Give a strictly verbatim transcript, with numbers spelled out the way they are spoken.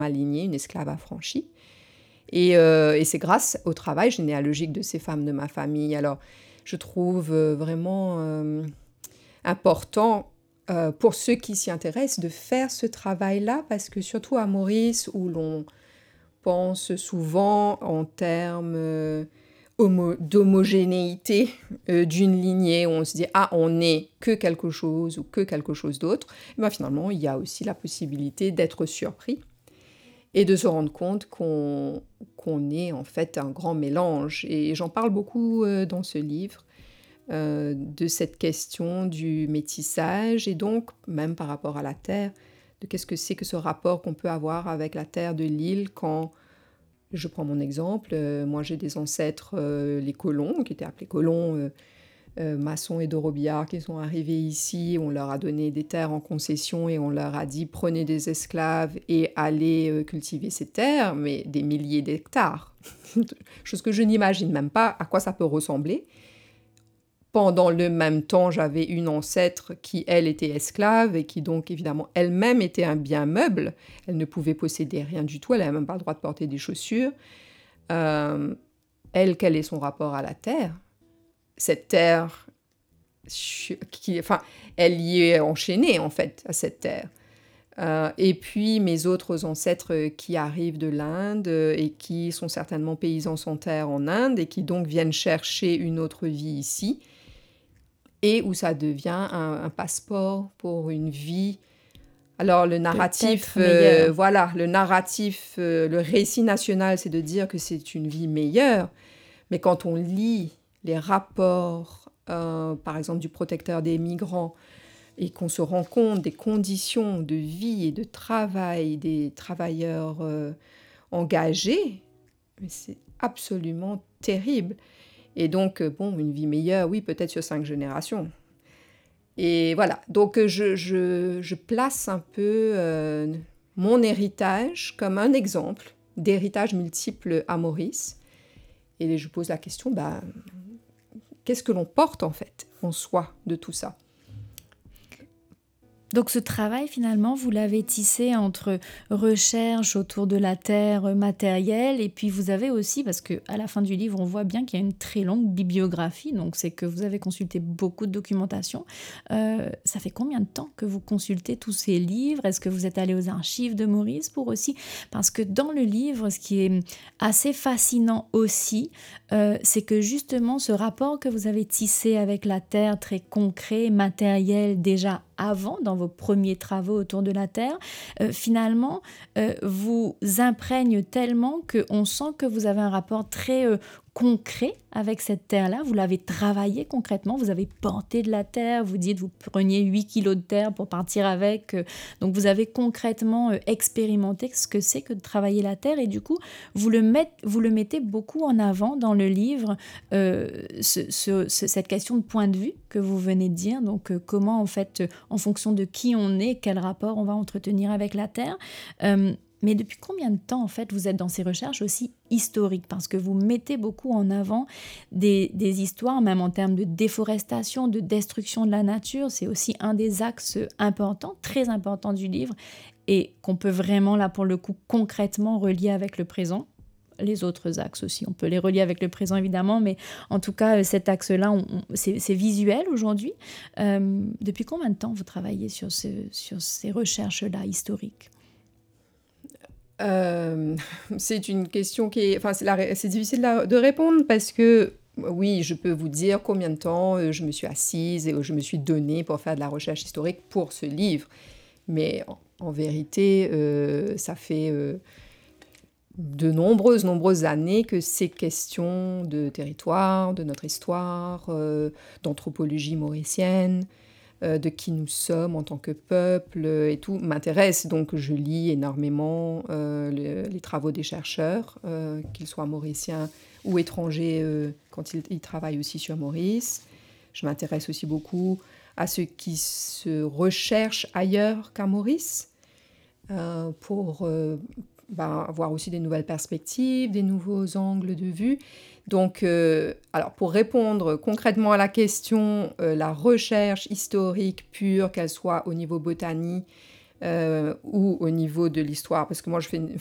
ma lignée, une esclave affranchie. Et, euh, et c'est grâce au travail généalogique de ces femmes de ma famille. Alors, je trouve euh, vraiment euh, important euh, pour ceux qui s'y intéressent de faire ce travail-là, parce que surtout à Maurice, où l'on pense souvent en termes euh, homo- d'homogénéité euh, d'une lignée, où on se dit « Ah, on n'est que quelque chose ou que quelque chose d'autre », ben, finalement, il y a aussi la possibilité d'être surpris et de se rendre compte qu'on, qu'on est en fait un grand mélange. Et j'en parle beaucoup euh, dans ce livre, euh, de cette question du métissage, et donc même par rapport à la terre, de qu'est-ce que c'est que ce rapport qu'on peut avoir avec la terre de l'île quand, je prends mon exemple, euh, moi j'ai des ancêtres, euh, les colons, qui étaient appelés colons, euh, euh, Masson et de Robillard, qui sont arrivés ici, on leur a donné des terres en concession et on leur a dit prenez des esclaves et allez euh, cultiver ces terres, mais des milliers d'hectares. Chose que je n'imagine même pas à quoi ça peut ressembler. Pendant le même temps, j'avais une ancêtre qui, elle, était esclave et qui donc, évidemment, elle-même était un bien meuble. Elle ne pouvait posséder rien du tout, elle n'avait même pas le droit de porter des chaussures. Euh, elle, quel est son rapport à la terre ? Cette terre, qui, enfin, elle y est enchaînée, en fait, à cette terre. Euh, et puis, mes autres ancêtres qui arrivent de l'Inde et qui sont certainement paysans sans terre en Inde et qui donc viennent chercher une autre vie ici, et où ça devient un, un passeport pour une vie. Alors le narratif, euh, voilà, le narratif, euh, le récit national, c'est de dire que c'est une vie meilleure, mais quand on lit les rapports, euh, par exemple du protecteur des migrants, et qu'on se rend compte des conditions de vie et de travail des travailleurs euh, engagés, c'est absolument terrible. Et donc, bon, une vie meilleure, oui, peut-être sur cinq générations. Et voilà, donc je, je, je place un peu euh, mon héritage comme un exemple d'héritage multiple à Maurice. Et je pose la question, bah, qu'est-ce que l'on porte en fait en soi de tout ça ? Donc ce travail, finalement, vous l'avez tissé entre recherche autour de la terre matérielle, et puis vous avez aussi, parce qu'à la fin du livre, on voit bien qu'il y a une très longue bibliographie, donc c'est que vous avez consulté beaucoup de documentation. Euh, ça fait combien de temps que vous consultez tous ces livres ? Est-ce que vous êtes allé aux archives de Maurice pour aussi ? Parce que dans le livre, ce qui est assez fascinant aussi, euh, c'est que justement ce rapport que vous avez tissé avec la terre, très concret, matériel, déjà avant, dans vos premiers travaux autour de la Terre, euh, finalement, euh, vous imprègne tellement qu'on sent que vous avez un rapport très euh, concret avec cette terre-là. Vous l'avez travaillée concrètement, vous avez porté de la terre, vous dites vous preniez huit kilos de terre pour partir avec. Euh, donc vous avez concrètement euh, expérimenté ce que c'est que de travailler la terre, et du coup, vous le, met, vous le mettez beaucoup en avant dans le livre, euh, ce, ce, ce, cette question de point de vue que vous venez de dire, donc euh, comment en fait, euh, en fonction de qui on est, quel rapport on va entretenir avec la terre. Euh, mais depuis combien de temps en fait vous êtes dans ces recherches aussi historiques ? Parce que vous mettez beaucoup en avant des, des histoires, même en termes de déforestation, de destruction de la nature. C'est aussi un des axes importants, très importants du livre, et qu'on peut vraiment là pour le coup concrètement relier avec le présent. Les autres axes aussi, on peut les relier avec le présent évidemment, mais en tout cas cet axe-là, on, on, c'est, c'est visuel aujourd'hui. Euh, depuis combien de temps vous travaillez sur, ce, sur ces recherches-là historiques ? Euh, c'est une question qui est... Enfin, c'est, la, c'est difficile de répondre parce que, oui, je peux vous dire combien de temps je me suis assise et je me suis donnée pour faire de la recherche historique pour ce livre. Mais en, en vérité, euh, ça fait euh, de nombreuses, nombreuses années que ces questions de territoire, de notre histoire, euh, d'anthropologie mauricienne, de qui nous sommes en tant que peuple et tout, m'intéresse. Donc je lis énormément euh, le, les travaux des chercheurs, euh, qu'ils soient mauriciens ou étrangers, euh, quand ils, ils travaillent aussi sur Maurice. Je m'intéresse aussi beaucoup à ceux qui se recherchent ailleurs qu'à Maurice, euh, pour euh, ben, avoir aussi des nouvelles perspectives, des nouveaux angles de vue. Donc, euh, alors pour répondre concrètement à la question, euh, la recherche historique pure, qu'elle soit au niveau botanique, euh, ou au niveau de l'histoire, parce que moi je fais une